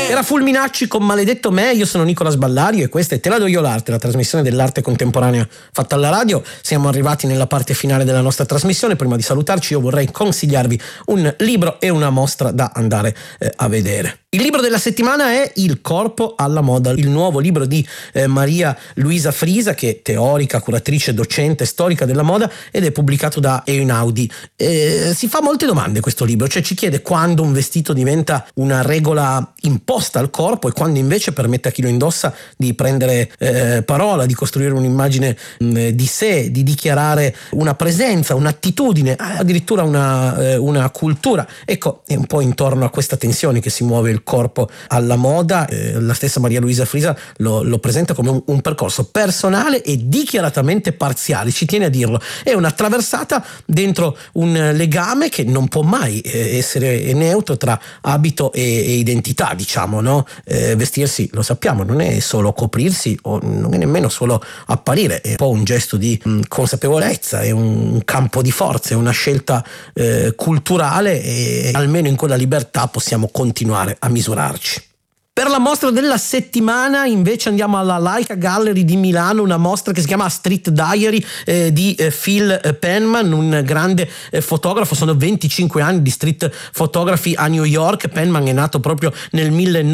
Era Fulminacci con Maledetto me, io sono Nicola Sballario e questa è Te la do io l'arte, la trasmissione dell'arte contemporanea fatta alla radio. Siamo arrivati nella parte finale della nostra trasmissione. Prima di salutarci io vorrei consigliarvi un libro e una mostra da andare a vedere. Il libro della settimana è Il corpo alla moda, il nuovo libro di Maria Luisa Frisa, che è teorica, curatrice, docente, storica della moda, ed è pubblicato da Einaudi. Si fa molte domande questo libro, cioè ci chiede quando un vestito diventa una regola imposta al corpo e quando invece permette a chi lo indossa di prendere parola, di costruire un'immagine di sé, di dichiarare una presenza, un'attitudine, addirittura una cultura. Ecco, è un po' intorno a questa tensione che si muove il corpo alla moda. La stessa Maria Luisa Frisa lo presenta come un percorso personale e dichiaratamente parziale, ci tiene a dirlo. È una traversata dentro un legame che non può mai essere neutro tra abito e identità, diciamo, no? Vestirsi, lo sappiamo, non è solo coprirsi o non è nemmeno solo apparire, è un po' un gesto di consapevolezza, è un campo di forza, è una scelta culturale, e almeno in quella libertà possiamo continuare a misurarci. Per la mostra della settimana invece andiamo alla Laika Gallery di Milano, una mostra che si chiama Street Diary di Phil Penman, un grande fotografo. Sono 25 anni di street photography a New York. Penman è nato proprio nel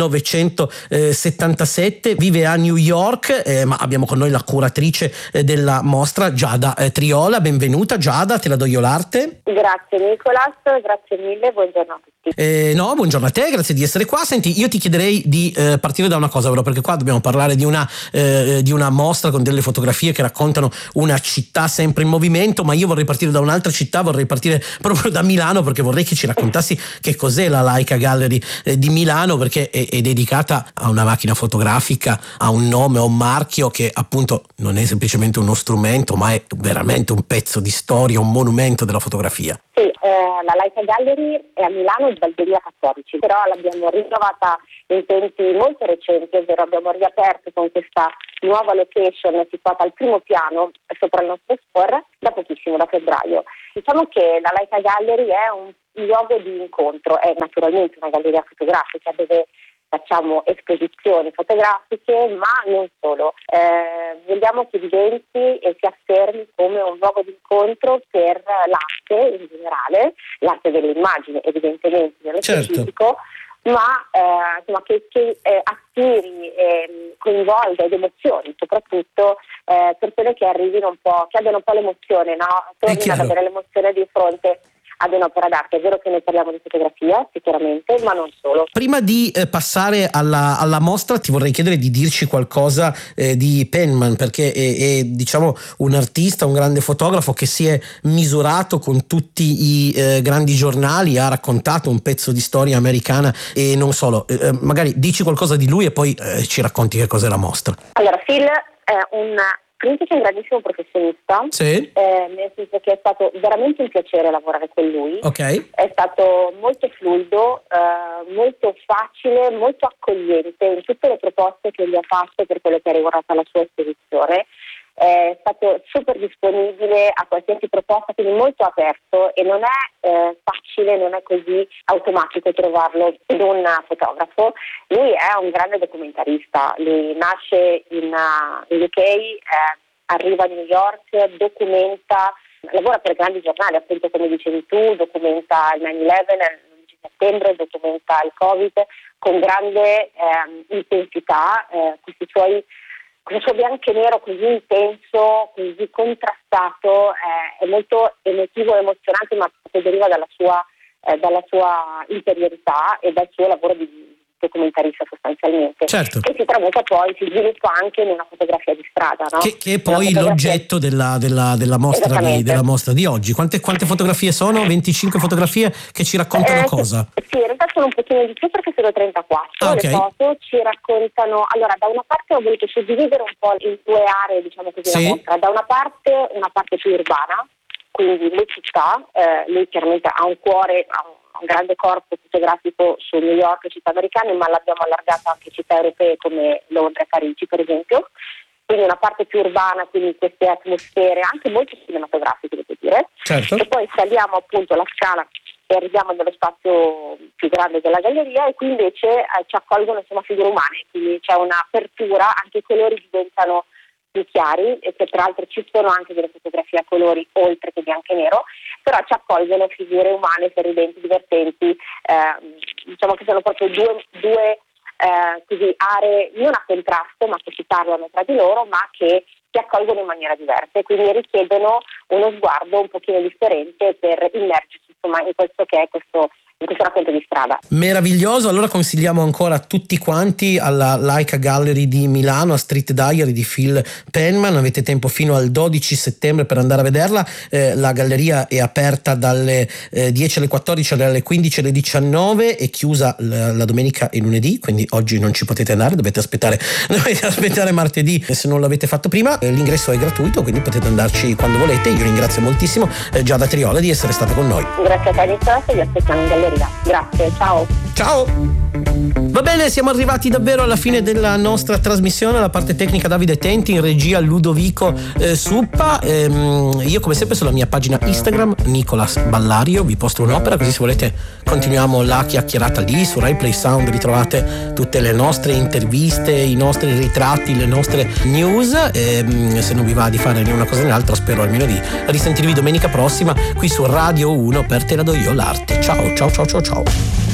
1977, vive a New York, ma abbiamo con noi la curatrice della mostra, Giada Triola. Benvenuta Giada, te la do io l'arte. Grazie Nicolas, grazie mille, buongiorno a tutti. No, buongiorno a te, grazie di essere qua. Senti, io ti chiederei di partire da una cosa, però, perché qua dobbiamo parlare di una mostra con delle fotografie che raccontano una città sempre in movimento, ma io vorrei partire da un'altra città, vorrei partire proprio da Milano, perché vorrei che ci raccontassi che cos'è la Laika Gallery di Milano, perché è dedicata a una macchina fotografica, a un nome, a un marchio che appunto non è semplicemente uno strumento, ma è veramente un pezzo di storia, un monumento della fotografia. Sì, la Laika Gallery è a Milano dal 2014, però l'abbiamo rinnovata in tempi molto recenti, ovvero abbiamo riaperto con questa nuova location situata al primo piano sopra il nostro store da pochissimo, da febbraio. Diciamo che la Laika Gallery è un luogo di incontro, è naturalmente una galleria fotografica dove facciamo esposizioni fotografiche, ma non solo. Vogliamo che diventi e si affermi come un luogo di incontro per l'arte in generale, l'arte delle immagini evidentemente nello specifico, ma insomma, che attiri e coinvolga ed emozioni, soprattutto persone che arrivino un po', che abbiano un po' l'emozione, no? Tornino ad avere l'emozione di fronte ad un'opera d'arte. È vero che noi parliamo di fotografia sicuramente, ma non solo. Prima di passare alla mostra ti vorrei chiedere di dirci qualcosa di Penman, perché è diciamo un artista, un grande fotografo che si è misurato con tutti i grandi giornali, ha raccontato un pezzo di storia americana e non solo. Magari dici qualcosa di lui e poi ci racconti che cos'è la mostra. Allora, Phil è un grandissimo professionista, sì. Nel senso che è stato veramente un piacere lavorare con lui. Okay. È stato molto fluido, molto facile, molto accogliente in tutte le proposte che gli ha fatto per quello che è riguardato la sua esposizione. È stato super disponibile a qualsiasi proposta, quindi molto aperto, e non è facile, non è così automatico trovarlo in un fotografo. Lui è un grande documentarista, lui nasce in UK, arriva a New York, documenta, lavora per grandi giornali, appunto come dicevi tu, documenta il 9/11, l'11 settembre, documenta il Covid con grande intensità, questo suo bianco e nero così intenso, così contrastato, è molto emotivo e emozionante, ma che deriva dalla sua interiorità e dal suo lavoro di documentarista sostanzialmente. Certo. E si tramuta poi, si sviluppa anche in una fotografia di strada, no? Che è poi l'oggetto della mostra di oggi. Quante fotografie sono? 25 fotografie che ci raccontano cosa? Sì, in realtà sono un pochino di più perché sono 34. Okay. Le foto ci raccontano. Allora, da una parte ho voluto suddividere un po' in due aree, diciamo così, sì. la mostra. Da una parte più urbana, quindi le città. Lui chiaramente ha un cuore, ha un grande corpo fotografico su New York e città americane, ma l'abbiamo allargata anche a città europee come Londra e Parigi, per esempio. Quindi una parte più urbana, quindi queste atmosfere anche molto cinematografiche, devo dire. Certo. E poi saliamo appunto la scala e arriviamo nello spazio più grande della galleria, e qui invece ci accolgono figure umane, quindi c'è un'apertura, anche i colori diventano più chiari, e che tra l'altro ci sono anche delle fotografie a colori oltre che bianco e nero, però ci accolgono figure umane, sorridenti, divertenti, diciamo che sono proprio due così aree non a contrasto, ma che si parlano tra di loro, ma che si accolgono in maniera diversa, e quindi richiedono uno sguardo un pochino differente per immergersi in questo che è questo racconto di strada. Meraviglioso, allora consigliamo ancora a tutti quanti alla Laika Gallery di Milano, a Street Diary di Phil Penman. Avete tempo fino al 12 settembre per andare a vederla. La galleria è aperta dalle 10 alle 14, dalle 15 alle 19, e chiusa la domenica e lunedì, quindi oggi non ci potete andare, dovete aspettare martedì se non l'avete fatto prima. L'ingresso è gratuito, quindi potete andarci quando volete. Io ringrazio moltissimo Giada Triola di essere stata con noi. Grazie a te Nicola, vi aspettiamo in galleria. Grazie, ciao. Va bene, siamo arrivati davvero alla fine della nostra trasmissione. La parte tecnica Davide Tenti, in regia Ludovico Suppa. Io come sempre sulla mia pagina Instagram Nicolas Ballario vi posto un'opera, così se volete continuiamo la chiacchierata lì. Su Rai Play Sound ritrovate tutte le nostre interviste, i nostri ritratti, le nostre news. Se non vi va di fare né una cosa né l'altra, spero almeno di risentirvi domenica prossima qui su Radio 1 per Te la do io l'arte. Ciao.